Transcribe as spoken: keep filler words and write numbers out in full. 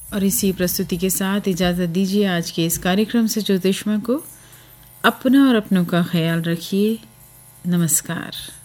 और इसी प्रस्तुति के साथ इजाज़त दीजिए आज के इस कार्यक्रम से ज्योतिष्मा को। अपना और अपनों का ख्याल रखिए। नमस्कार।